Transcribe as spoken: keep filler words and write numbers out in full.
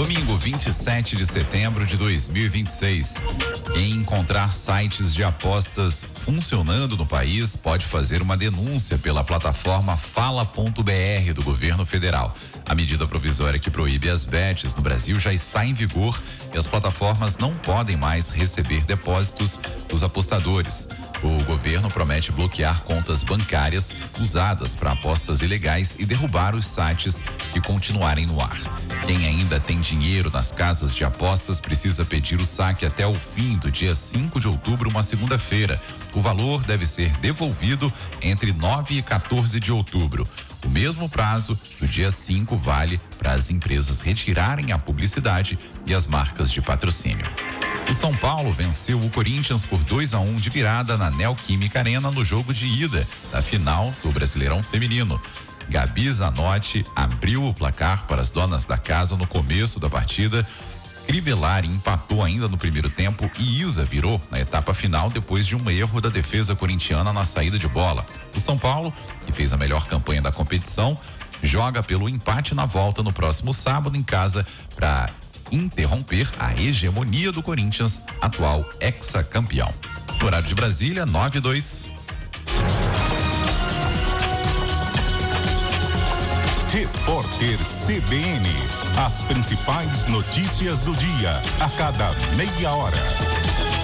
Domingo, vinte e sete de setembro de dois mil e vinte e seis. Quem encontrar sites de apostas funcionando no país pode fazer uma denúncia pela plataforma fala ponto br do governo federal. A medida provisória que proíbe as bets no Brasil já está em vigor e as plataformas não podem mais receber depósitos dos apostadores. O governo promete bloquear contas bancárias usadas para apostas ilegais e derrubar os sites que continuarem no ar. Quem ainda tem dinheiro nas casas de apostas precisa pedir o saque até o fim do dia cinco de outubro, uma segunda-feira. O valor deve ser devolvido entre nove e quatorze de outubro. O mesmo prazo do dia cinco vale para as empresas retirarem a publicidade e as marcas de patrocínio. O São Paulo venceu o Corinthians por dois a um de virada na Neoquímica Arena no jogo de ida da final do Brasileirão Feminino. Gabi Zanotti abriu o placar para as donas da casa no começo da partida. Crivellari empatou ainda no primeiro tempo e Isa virou na etapa final depois de um erro da defesa corintiana na saída de bola. O São Paulo, que fez a melhor campanha da competição, joga pelo empate na volta no próximo sábado em casa para interromper a hegemonia do Corinthians, atual hexacampeão. No horário de Brasília, nove e dois. Repórter C B N. As principais notícias do dia, a cada meia hora.